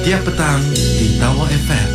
Setiap petang di Tawau FM.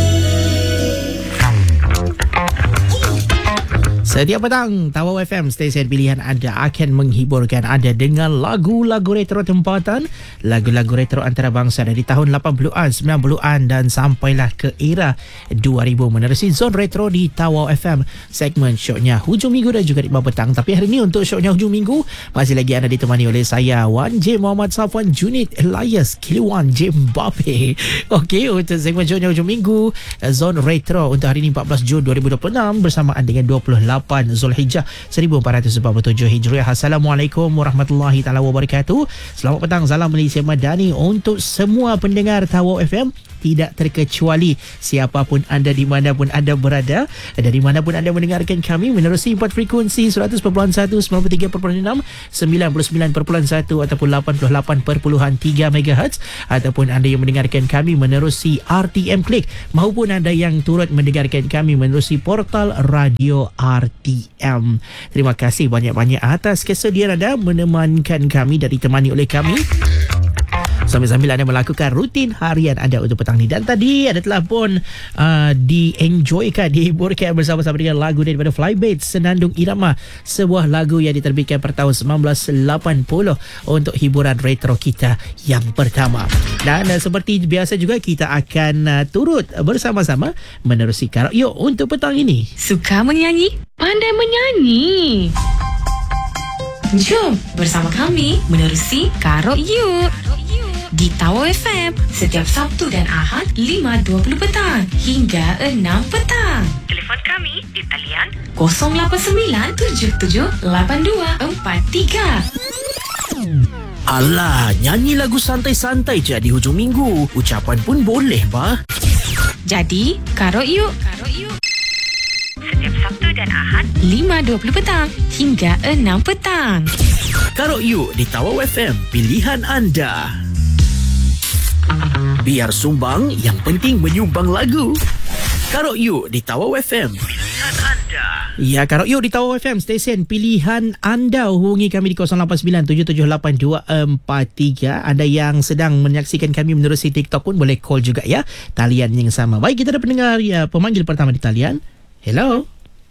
Setiap petang, Tawau FM, stesen pilihan anda akan menghiburkan anda dengan lagu-lagu retro tempatan, lagu-lagu retro antarabangsa dari tahun 80-an, 90-an dan sampailah ke era 2000 menerusi zon retro di Tawau FM. Segmen syoknya hujung minggu dan juga di bawah petang. Tapi hari ini untuk syoknya hujung minggu, masih lagi anda ditemani oleh saya, Wan J. Muhammad Safwan, Junid Elias, Kiluan J. Mbappe. Okey, untuk segmen syoknya hujung minggu, zon retro untuk hari ini 14 Jun 2026 bersamaan dengan 28 Zulhijjah 1447 Hijriah. Assalamualaikum warahmatullahi taala wabarakatuh. Selamat petang, salam Malaysia Madani untuk semua pendengar Tawau FM, tidak terkecuali siapapun anda, di mana pun anda berada, dari mana pun anda mendengarkan kami menerusi 4 frekuensi 100.1, 93.6, 99.1 ataupun 88.3 MHz, ataupun anda yang mendengarkan kami menerusi RTM Klik, maupun anda yang turut mendengarkan kami menerusi portal radio RTM. Terima kasih banyak-banyak atas kesediaan anda menemankan kami dan ditemani oleh kami sambil-sambil anda melakukan rutin harian anda untuk petang ni. Dan tadi anda telah pun di-enjoykan, dihiburkan bersama-sama dengan lagu daripada Flybaits, Senandung Irama, sebuah lagu yang diterbitkan pada tahun 1980 untuk hiburan retro kita yang pertama. Dan seperti biasa juga kita akan turut bersama-sama menerusi karaoke untuk petang ini. Suka menyanyi? Pandai menyanyi. Jom bersama kami menerusi karaoke di Tawau FM setiap Sabtu dan Ahad 5.20 petang hingga 6 petang. Telefon kami di talian 089778243. Alah, nyanyi lagu santai-santai je di hujung minggu. Ucapan pun boleh, bah. Jadi, karaoke setiap Sabtu dan Ahad 5.20 petang hingga 6 petang. Karaoke di Tawau FM, pilihan anda. Biar sumbang, yang penting menyumbang lagu. Karaoke di Tawau FM, pilihan anda. Ya, karaoke di Tawau FM, stesen pilihan anda. Hubungi kami di 089778243. Anda yang sedang menyaksikan kami menerusi TikTok pun boleh call juga ya. Talian yang sama. Baik, kita ada pendengar ya, pemanggil pertama di talian. Hello.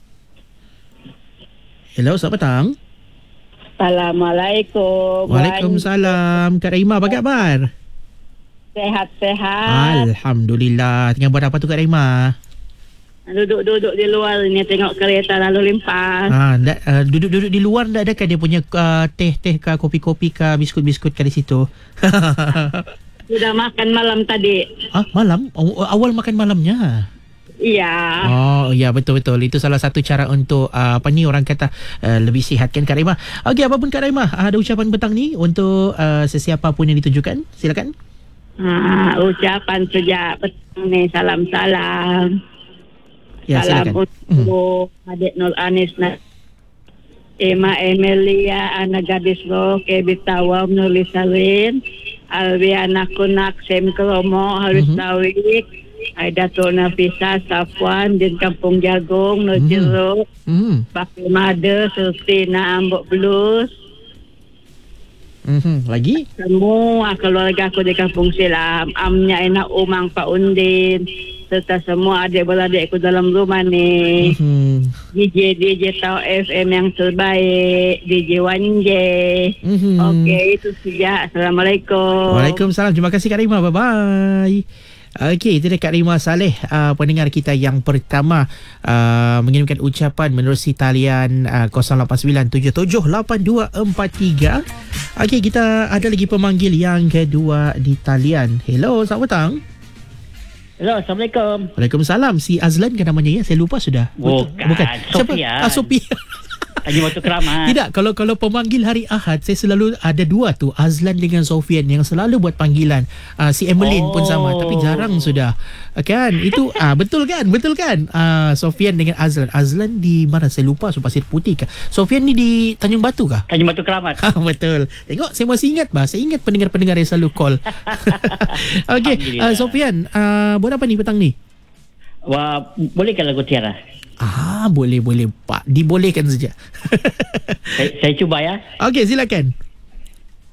Hello, selamat petang. Assalamualaikum. Waalaikumsalam. Kak Rahimah, apa khabar? Sehat-sehat. Alhamdulillah. Tengah buat apa tu Kak Rahimah? Duduk-duduk di luar ni tengok kereta lalu limpas. Duduk-duduk di luar, tak adakah dia punya teh-teh ke, kopi-kopi ke, biskut-biskut ke di situ? Sudah makan malam tadi. Malam? Awal makan malamnya? Iya. Oh, ya, betul-betul. Itu salah satu cara untuk orang kata lebih sihat kan Kak Rahimah. Okey, apapun Kak Rahimah, ada ucapan petang ni untuk sesiapa pun yang ditujukan. Silakan. Ucapan sejak petang ni, salam-salam. Ya, salam silakan. untuk adik Nur Anis, Emma Emilia, anak gadis Roke Bitawam, Nurli Sarin, Alwi anak kunak, Sem Kromo, Haris Tawik, Aidatul Nafisa, Safwan, di Kampung Jagung, Nur Jeruk, Bakri Mada, Sertina Ambok Blues. Lagi? Semua keluarga aku di Kampung Silam, amnya enak Umang Pak Undin, serta semua adik-beradikku dalam rumah ni. DJ Tawau FM yang terbaik, DJ Wanje. Okey, itu saja. Assalamualaikum. Waalaikumsalam. Terima kasih Kak Rahimah. Bye-bye. Okey, itu dia Kak Rahimah Saleh, pendengar kita yang pertama mengirimkan ucapan menerusi talian 0897782243. Okey, kita ada lagi pemanggil yang kedua di talian. Hello, selamat petang. Hello, Assalamualaikum. Waalaikumsalam. Si Azlan kan namanya ya? Saya lupa sudah. Bukan. Siapa? Sophia. Haji Batu Keramat. Tidak, kalau pemanggil hari Ahad, saya selalu ada dua tu, Azlan dengan Sofian yang selalu buat panggilan. Si Emeline pun sama, tapi jarang sudah. Kan? Itu betul kan? Sofian dengan Azlan. Azlan di mana? Saya lupa, Pasir Putih kah? Sofian ni di Tanjung Batu kah? Haji Batu Keramat. Betul. Tengok, saya masih ingat bah. Saya ingat pendengar-pendengar yang selalu call. Okey, Sofian, buat apa ni petang ni? Wah, bolehkan lagu Tiara? Boleh Pak. Dibolehkan saja. Saya cuba ya. Okey, silakan.